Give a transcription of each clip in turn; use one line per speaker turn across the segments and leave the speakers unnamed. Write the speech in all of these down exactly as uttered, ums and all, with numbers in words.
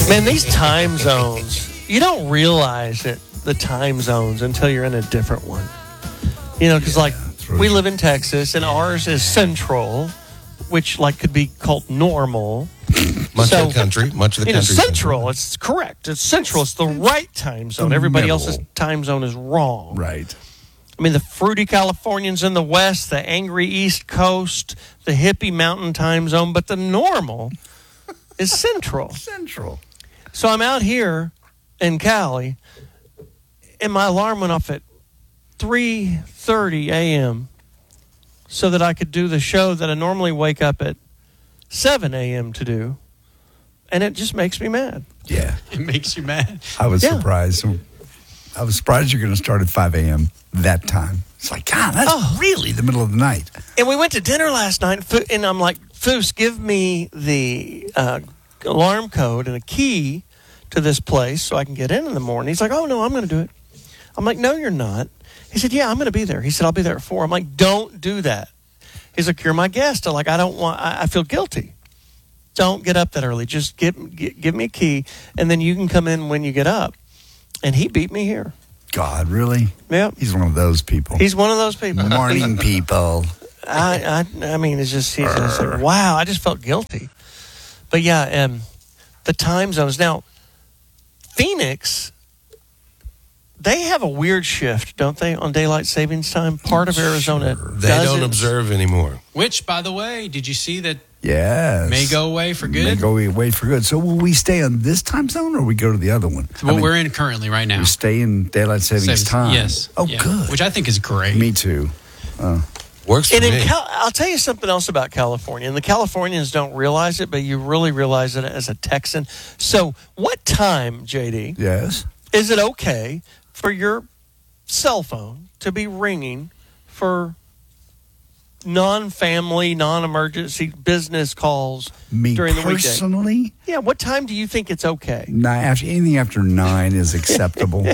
Man, these time zones, you don't realize it, the time zones, until you're in a different one. You know, because, yeah, like, really we live in Texas, and ours is central, which, like, could be called normal.
Much
so,
of the country. Much of the
you know,
country.
Central, it's correct. It's central. It's the right time zone.
The
Everybody
middle.
else's time zone is wrong.
Right.
I mean, the fruity Californians in the west, the angry East Coast, the hippie mountain time zone, but the normal is central.
Central.
So I'm out here in Cali, and my alarm went off at three thirty a.m. so that I could do the show that I normally wake up at seven a.m. to do, and it just makes me mad.
Yeah.
It makes you mad.
I was
Yeah.
surprised. I was surprised you're going to start at five a.m. that time. It's like, God, that's
Oh.
really the middle of the night.
And we went to dinner last night, and I'm like, Foos, give me the uh, alarm code and a key to this place so I can get in in the morning. He's like, oh, no, I'm going to do it. I'm like, no, you're not. He said, yeah, I'm going to be there. He said, I'll be there at four. I'm like, don't do that. He's like, you're my guest. I'm like, I don't want, I, I feel guilty. Don't get up that early. Just give, give, give me a key, and then you can come in when you get up. And he beat me here.
God, really?
Yep.
He's one of those people.
He's one of those people.
Morning people.
I, I, I mean, it's just, he's just like, wow, I just felt guilty. But yeah, um, the time zones. Now, Phoenix, they have a weird shift, don't they, on daylight savings time? Part of Arizona
Sure.
They
doesn't.
don't observe anymore.
Which, by the way, did you see that
Yes.
may go away for good?
May go away for good. So will we stay on this time zone or we go to the other one?
What we're in currently right now.
We stay in daylight savings
Savings-
time.
Yes.
Oh,
Yeah.
good.
Which I think is great.
Me too.
Works for
And in
me.
Cal- I'll tell you something else about California. And the Californians don't realize it, but you really realize it as a Texan. So what time, J D,
Yes.
is it okay for your cell phone to be ringing for non-family, non-emergency business calls
Me
during the weekday?
personally,
Yeah, what time do you think it's okay?
ni- after, anything after nine is acceptable.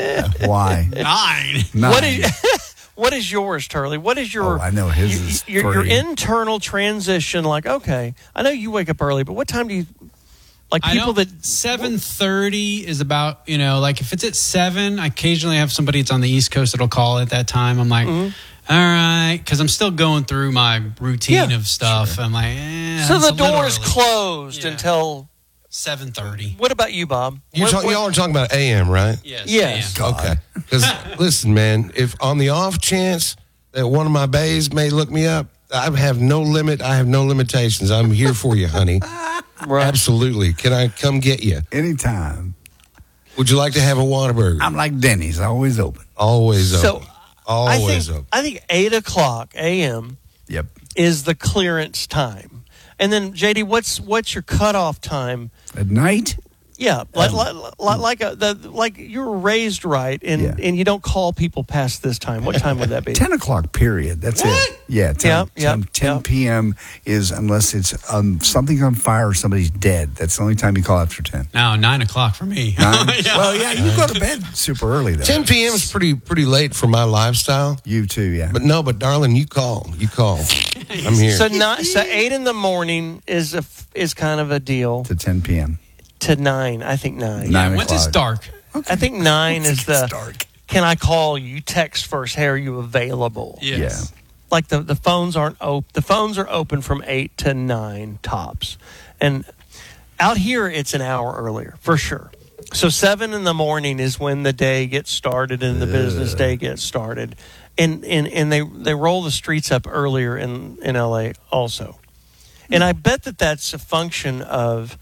Why?
Nine.
Nine.
What is what is yours, Turley? What is your
Oh, I know his
y-
is
your, your
three.
internal transition? Like, okay, I know you wake up early, but what time do you like
I
people
know
that
seven thirty is about, you know, like if it's at seven, I occasionally have somebody that's on the East Coast that'll call at that time. I'm like,
Mm-hmm.
all right, because I'm still going through my routine
Yeah,
of stuff. I'm like, eh,
so
it's
the
a little
door is
early.
closed
Yeah.
until
seven thirty.
what about you, Bob?
You
What-
talk,
what-
y'all are talking about A M, right?
Yes.
Yes.
I am.
Okay. Because, listen, man, if on the off chance that one of my bays may look me up, I have no limit. I have no limitations. I'm here for you, honey.
Right.
Absolutely. Can I come get you?
Anytime.
Would you like to have a Whataburger?
I'm like Denny's, always open.
Always
So,
open. Always
I think
open.
I think eight o'clock a.m.
Yep.
is the clearance time, and then J D, what's what's your cutoff time?
At night,
Yeah, like like, like, like a the like you were raised right, and
Yeah.
and you don't call people past this time. What time would that be?
ten o'clock period. That's
What?
it. Yeah, ten,
Yep, yep,
ten, ten
yep.
p.m. is unless it's um, something's on fire or somebody's dead. That's the only time you call after ten.
No, nine o'clock for me.
Nine?
Yeah.
Well, yeah, you go to bed super early though.
ten p.m. is pretty pretty late for my lifestyle.
You too, yeah.
But no, but darling, you call. You call. I'm here.
So not so eight in the morning is a is kind of a deal
to ten p.m.
to nine. I think nine.
Nine
Once it's
o'clock.
dark.
I think nine is the.
It's dark.
Can I call you? You text first. Hey, are you available?
Yes.
Like the, the phones aren't open. The phones are open from eight to nine tops, and out here it's an hour earlier for sure. So seven in the morning is when the day gets started and the business day gets started, and and, and they they roll the streets up earlier in in L A also, and I bet that that's a function of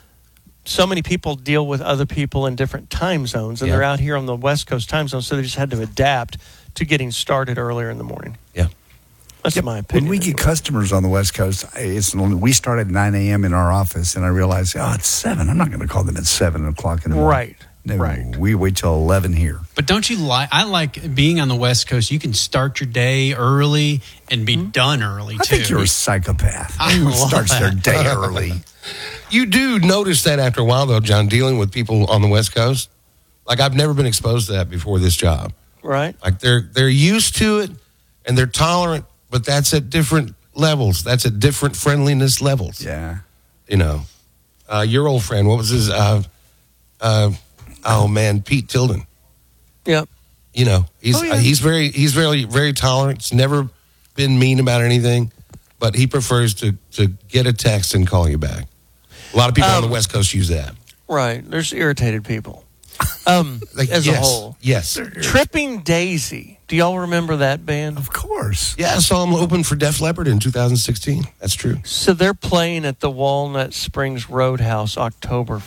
so many people deal with other people in different time zones, and
Yeah.
they're out here on the West Coast time zone, so they just had to adapt to getting started earlier in the morning.
Yeah.
That's my opinion.
When we get
anyway.
customers on the West Coast, it's we start at nine a.m. in our office, and I realize, oh, it's seven. I'm not going to call them at seven o'clock in the morning.
Right,
No,
right.
We wait till eleven here.
But don't you like? I like being on the West Coast. You can start your day early and be done early
I
too.
think you're a psychopath.
I
Who
love
starts their
that.
day early?
You do notice that after a while, though, John, dealing with people on the West Coast. Like, I've never been exposed to that before this job.
right?
Like, they're they're used to it, and they're tolerant, but that's at different levels. That's at different friendliness levels.
Yeah.
You know. uh, your old friend. What was his? Uh, uh, oh man, Pete Tilden.
Yep.
You know, he's
Oh, yeah.
uh, he's very he's very very tolerant. He's never been mean about anything, but he prefers to to get a text and call you back. A lot of people
Um,
on the West Coast use that.
Right. There's irritated people. Um,
Like,
as
yes,
a whole.
yes,
Tripping Daisy. Do y'all remember that band?
Of course.
yeah. I saw him open for Def Leppard in two thousand sixteen. That's true.
So they're playing at the Walnut Springs Roadhouse October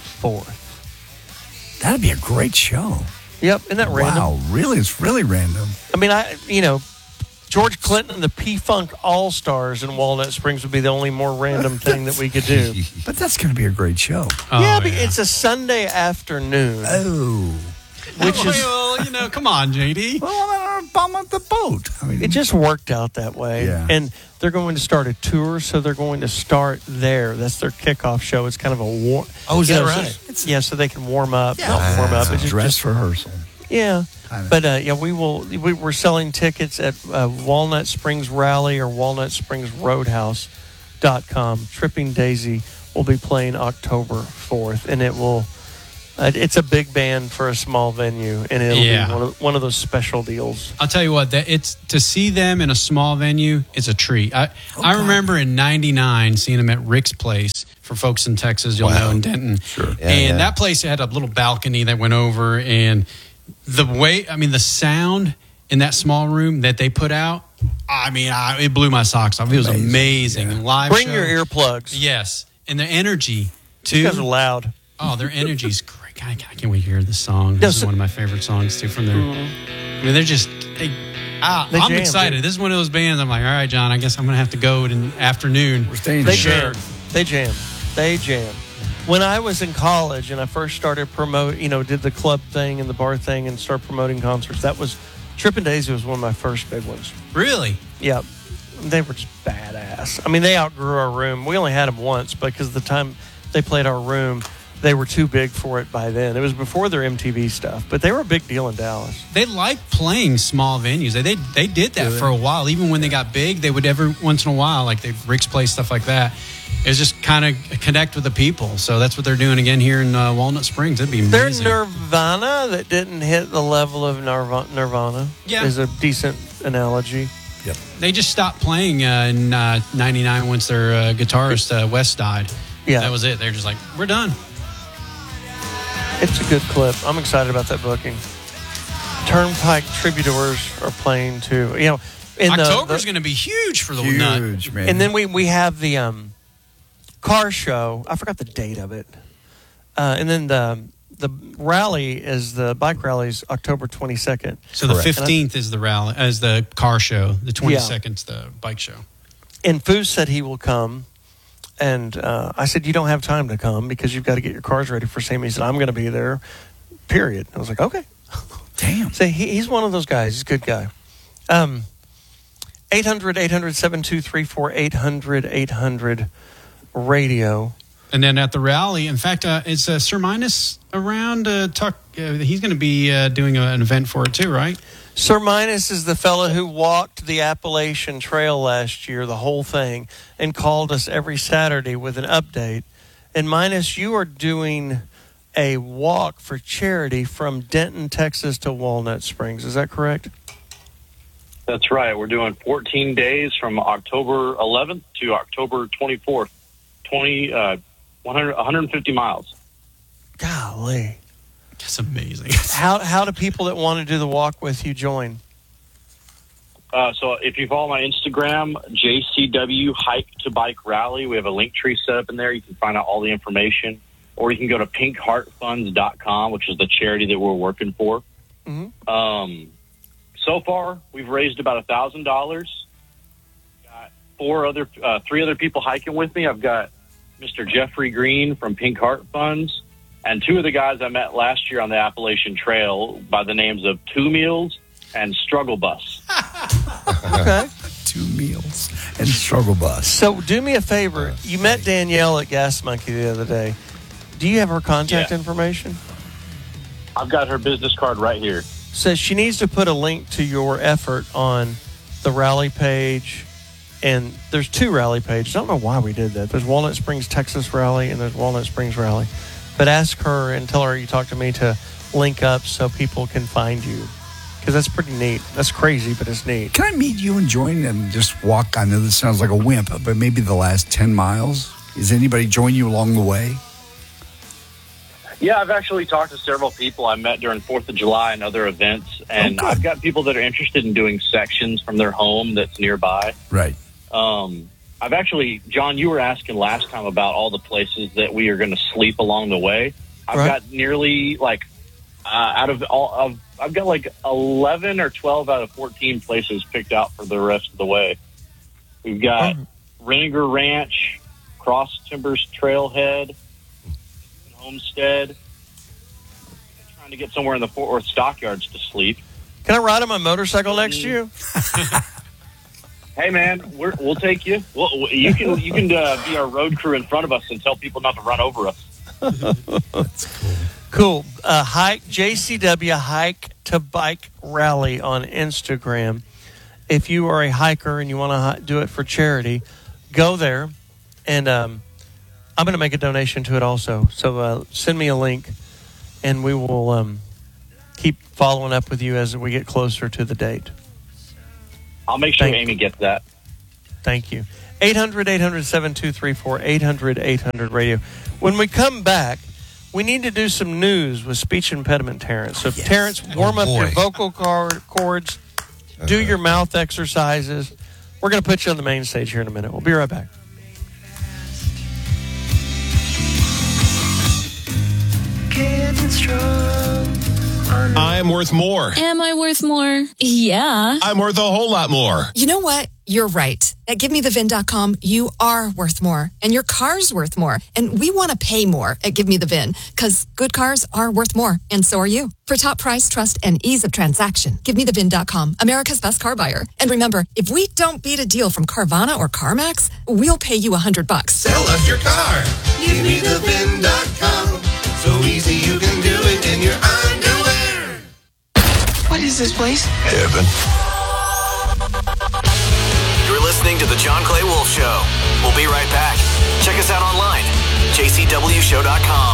fourth.
That'd be a great show.
Yep. Isn't that random?
Wow, really? It's really random.
I mean, I you know, George Clinton and the P-Funk All-Stars in Walnut Springs would be the only more random thing that we could do.
But that's going to be a great show.
Oh,
yeah, but it's a Sunday afternoon,
Oh.
which is
well, you know, come on, J D.
Well, I'm on the boat. I mean,
it just worked out that way.
Yeah.
And they're going to start a tour, so they're going to start there. That's their kickoff show. It's kind of a war.
Oh, is
you
that
know,
right?
So, yeah, so they can warm up.
yeah,
Not warm up.
it's a
It's just,
dress
just
rehearsal.
yeah.
Kinda.
But uh, yeah, we will. We, we're selling tickets at uh, Walnut Springs Rally or Walnut Springs Roadhouse dot com. Tripping Daisy will be playing October fourth, and it will. Uh, it's a big band for a small venue, and it'll
Yeah.
be one of, one of those special deals.
I'll tell you what, that it's to see them in a small venue, it's a treat. I I remember in ninety-nine seeing them at Rick's Place. For folks in Texas, you'll
Wow.
know, in Denton.
Sure.
And
Yeah, yeah.
that place had a little balcony that went over, and the way, I mean, the sound in that small room that they put out, I mean, I, it blew my socks off. It was
Amazing.
amazing. Live
Bring
show.
your earplugs.
Yes. And the energy, too.
You guys are loud.
Oh, their energy's great. I, I can't wait to hear this song.
No,
This is
so-
one of my favorite songs, too, from there. I mean, they're just, they, ah,
They
I'm
jam,
excited.
dude.
This is one of those bands. I'm like, all right, John, I guess I'm going to have to go in the afternoon.
We're staying
They
here.
jam. They jam. They jam. When I was in college and I first started promote, you know, did the club thing and the bar thing and started promoting concerts, that was Trippin' Daisy was one of my first big ones.
Really?
Yeah, they were just badass. I mean, they outgrew our room. We only had them once because the time they played our room, they were too big for it by then. It was before their M T V stuff, but they were a big deal in Dallas.
They like playing small venues. They they, they did that for a while. Even when they got big, they would every once in a while, like they Rick's Place, stuff like that. It was just kind of connect with the people. So that's what they're doing again here in uh, Walnut Springs. It'd be
They're
amazing.
Nirvana that didn't hit the level of Nirvana. Nirvana
Yeah.
is a decent analogy.
Yep.
They just stopped playing uh, in uh, ninety-nine once their uh, guitarist, uh, Wes, died.
Yeah.
That was it. They're just like, we're done.
It's a good clip. I'm excited about that booking. Turnpike Troubadours are playing too. You know, in the-
October's
the,
going to be huge for the nut.
Huge, man.
and then we we have the um, car show. I forgot the date of it. Uh, and then the the rally is the bike rally is October twenty-second.
So the
Correct.
fifteenth is the rally, as the car show. The twenty-second is the bike show.
And Foos said he will come. And uh, I said, you don't have time to come because you've got to get your cars ready for Sammy. He said, I'm going to be there, period. I was like, okay.
Damn.
So he, he's one of those guys. He's a good guy. Um, eight hundred, eight hundred, seven two three four, eight hundred, eight hundred radio.
And then at the rally, in fact, uh, is uh, Sir Minus around? Uh, talk. Uh, he's going to be uh, doing a, an event for it too, right?
Sir Minus is the fellow who walked the Appalachian Trail last year, the whole thing, and called us every Saturday with an update. And Minus, you are doing a walk for charity from Denton, Texas to Walnut Springs. Is that correct?
That's right. We're doing fourteen days from October eleventh to October twenty-fourth. twenty, uh, one hundred, one hundred fifty miles.
Golly.
That's amazing.
How, how do people that want to do the walk with you join?
Uh, so if you follow my Instagram, J C W Hike to Bike Rally, we have a link tree set up in there. You can find out all the information. Or you can go to pink heart funds dot com, which is the charity that we're working for.
Mm-hmm.
Um, so far, we've raised about one thousand dollars. Got four other, uh, three other people hiking with me. I've got Mister Jeffrey Green from Pink Heart Funds, and two of the guys I met last year on the Appalachian Trail by the names of Two Meals and Struggle Bus.
Okay.
Two meals and struggle bus.
So do me a favor. You met Danielle at Gas Monkey the other day. Do you have her contact
Yeah.
information?
I've got her business card right here.
So she needs to put a link to your effort on the rally page And there's two rally pages. I don't know why we did that. There's Walnut Springs, Texas Rally, and there's Walnut Springs Rally. But ask her and tell her you talked to me to link up so people can find you. Because that's pretty neat. That's crazy, but it's neat.
Can I meet you and join and just walk? I know this sounds like a wimp, but maybe the last ten miles? Is anybody join you along the way?
Yeah, I've actually talked to several people I met during fourth of July and other events, and
Oh, good.
I've got people that are interested in doing sections from their home that's nearby.
Right.
Um, I've actually, John, you were asking last time about all the places that we are going to sleep along the way. I've
Right.
got nearly like uh, out of all of, I've got like eleven or twelve out of fourteen places picked out for the rest of the way. We've got
Oh.
Renninger Ranch, Cross Timbers Trailhead, Homestead. Trying to get somewhere in the Fort Worth Stockyards to sleep.
Can I ride on my motorcycle next to you?
Hey man, we're, we'll take you. We'll, you can you can uh, be our road crew in front of us and tell people not to run over us.
That's cool.
Cool. Uh, hike J C W Hike to Bike Rally on Instagram. If you are a hiker and you want to hi- do it for charity, go there, and um, I'm going to make a donation to it also. So uh, send me a link, and we will um, keep following up with you as we get closer to the date.
I'll make sure
Thank
Amy gets that.
Thank you. eight hundred, eight hundred, seven two three four, eight hundred, eight hundred radio. When we come back, we need to do some news with speech impediment Terrence. So,
Yes.
Terrence, warm
Oh,
up your
boy.
vocal cord, cords, do your mouth exercises. We're going to put you on the main stage here in a minute. We'll be right back.
I'm worth more.
Am I worth more? Yeah.
I'm worth a whole lot more.
You know what? You're right. At give me the vin dot com, you are worth more, and your car's worth more. And we want to pay more at Give Me The Vin, because good cars are worth more, and so are you. For top price, trust, and ease of transaction, give me the vin dot com, America's best car buyer. And remember, if we don't beat a deal from Carvana or CarMax, we'll pay you a hundred bucks.
Sell us your car. Give me the vin dot com. So easy you can do it in your underwear.
What is this place?
Heaven.
You're listening to The John Clay Wolf Show. We'll be right back. Check us out online, j c w show dot com.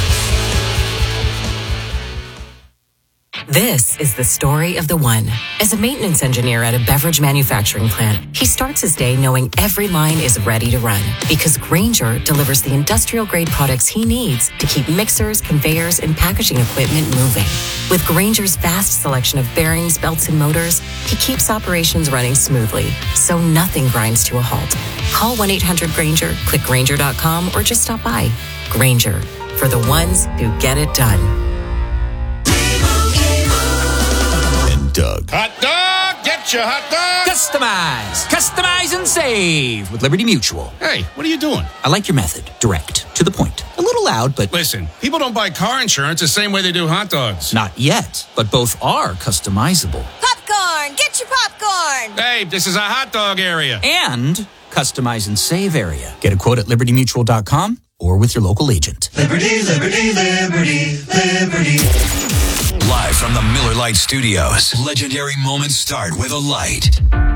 This is the story of the one. As a maintenance engineer at a beverage manufacturing plant, he starts his day knowing every line is ready to run because Grainger delivers the industrial-grade products he needs to keep mixers, conveyors, and packaging equipment moving. With Grainger's vast selection of bearings, belts, and motors, he keeps operations running smoothly, so nothing grinds to a halt. Call one eight hundred Grainger, click Grainger dot com, or just stop by. Grainger, for the ones who get it done.
Doug.
Hot dog! Get your hot dog!
Customize. Customize and save with Liberty Mutual.
Hey, what are you doing?
I like your method. Direct. To the point. A little loud, but
Listen, people don't buy car insurance the same way they do hot dogs.
not yet. But both are customizable.
Popcorn! Get your popcorn!
Hey, this is a hot dog area.
And customize and save area. Get a quote at liberty mutual dot com or with your local agent.
Liberty, liberty, liberty, liberty.
Live from the Miller Lite Studios, legendary moments start with a light.